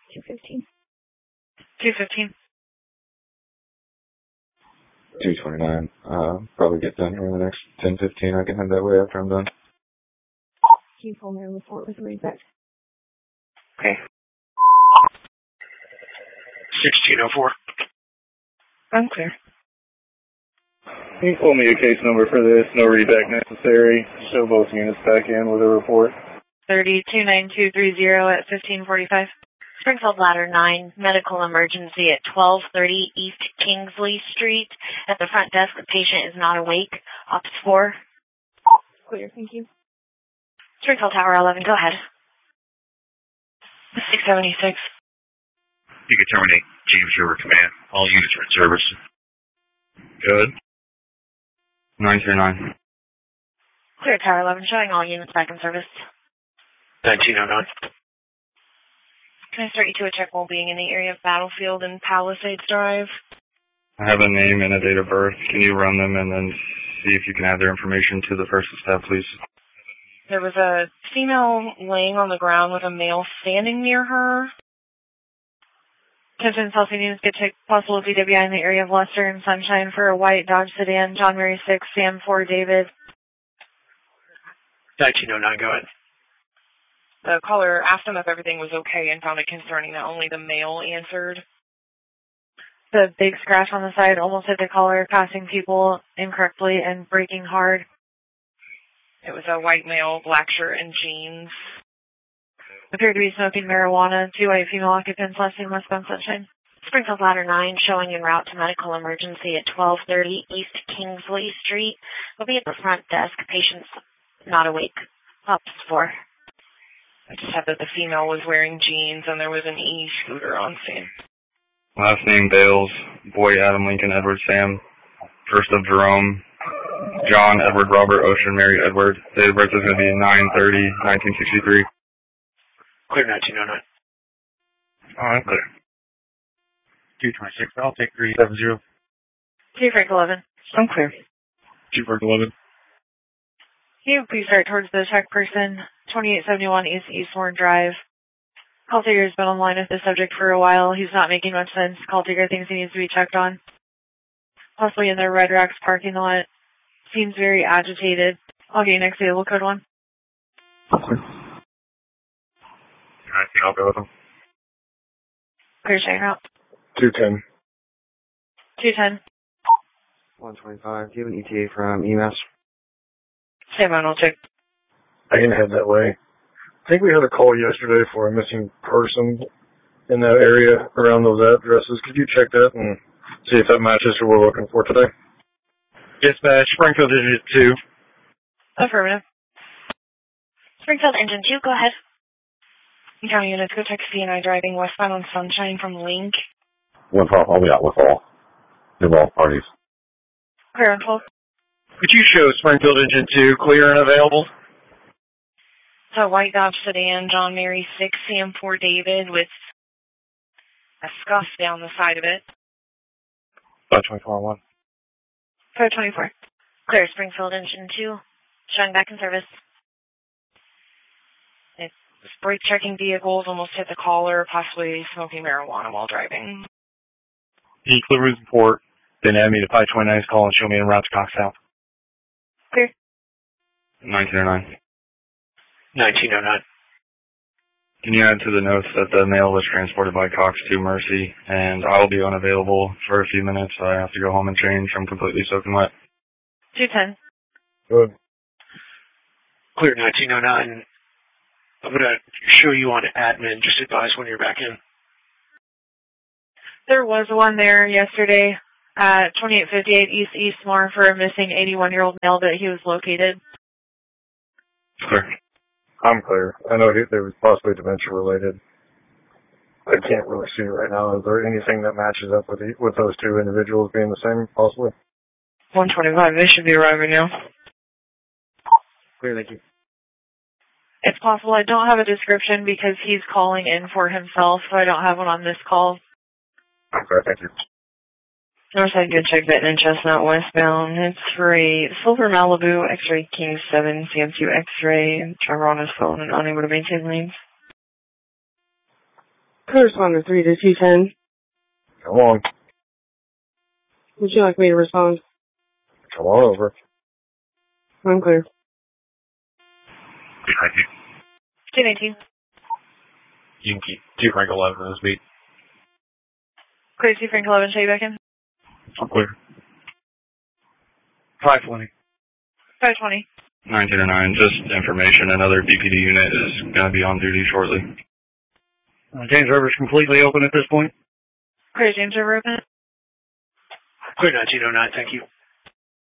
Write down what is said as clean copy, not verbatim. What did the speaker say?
215. 215. 229. Probably get done here in the next 10-15. I can head that way after I'm done. Can you pull me report with the read back? Okay. 1604. I'm clear. Can you pull me a case number for this? No readback necessary. Show both units back in with a report. 329230 at 1545. Springfield Ladder 9, medical emergency at 1230 East Kingsley Street. At the front desk, the patient is not awake. Ops 4. Clear, thank you. Springfield Tower 11, go ahead. 676. You can terminate James River Command. All units are in service. Good. 939. Clear Tower 11, showing all units back in service. 1909. Can I start you to a check while being in the area of Battlefield and Palisades Drive? I have a name and a date of birth. Can you run them and then see if you can add their information to the first staff, please? There was a female laying on the ground with a male standing near her. Attention Southie News, get check possible DWI in the area of Lester and Sunshine for a white Dodge sedan, John Mary 6, Sam 4, David. 1909, go ahead. The caller asked him if everything was okay and found it concerning that only the male answered. The big scratch on the side almost hit the caller, passing people incorrectly and braking hard. It was a white male, black shirt and jeans. Appeared to be smoking marijuana. 2 white female occupants, last name westbound Sunshine. Springfield Ladder 9, showing en route to medical emergency at 1230 East Kingsley Street. Will be at the front desk. Patient's not awake. Ops 4. I just had that the female was wearing jeans and there was an e-scooter on scene. Last name Bales. Boy Adam Lincoln Edward Sam. First of Jerome. John Edward Robert Ocean Mary Edward. Date of birth is going to be 9/30/1963. Clear 1909. Alright, clear. 226, I'll take 370. 2 Frank 11. I'm clear. 2 Frank 11. Can you please start towards the check person, 2871 East Eastbourne Drive. Call taker has been online with the subject for a while. He's not making much sense. Call taker thinks he needs to be checked on. Possibly in the Red Rocks parking lot. Seems very agitated. I'll get you next vehicle code 1. Okay. I think I'll go with them. Clear check out. 210. 210. 125. Do you have an ETA from EMS? Same on, I'll check. I can head that way. I think we had a call yesterday for a missing person in that area around those addresses. Could you check that and see if that matches who we're looking for today? Dispatch, Springfield Engine 2. Affirmative. Springfield Engine 2, go ahead. County units, go check CNI driving westbound on Sunshine from Link. With all, I'll be out with all. Involved parties. Clear on 12. Could you show Springfield Engine 2 clear and available? It's a white Dodge sedan, John Mary 6, Sam 4, David, with a scuff down the side of it. 524-1. 524. Clear Springfield Engine 2, showing back in service. It's brake checking vehicles, almost hit the caller, possibly smoking marijuana while driving. Clear report. Then add me to 529's call and show me en route to Cox South. Clear. 1909. 1909. Can you add to the notes that the male was transported by Cox to Mercy, and I'll be unavailable for a few minutes. I have to go home and change. I'm completely soaking wet. 210. Good. Clear 1909. I'm going to show you on admin. Just advise when you're back in. There was one there yesterday at 2858 East Eastmore for a missing 81-year-old male that he was located. Clear. I'm clear. I know there was possibly dementia related. I can't really see right now. Is there anything that matches up with those two individuals being the same, possibly? 125. They should be arriving now. Clear, thank you. It's possible. I don't have a description because he's calling in for himself, so I don't have one on this call. Okay, thank you. Northside good check Benton and Chestnut westbound. It's for a Silver Malibu X-Ray King 7 CM2 X-Ray. Driver on his phone and unable to maintain lanes. Co-responder 3 to 210. Come on. Would you like me to respond? Come on over. I'm clear. 219. You can keep 2 Frank 11 in this beat. Clear 2 Frank 11, show you back in. I'm clear. 520. 520. 909, just information. Another DPD unit is going to be on duty shortly. James River's completely open at this point. Clear James River open. Clear 1909, thank you.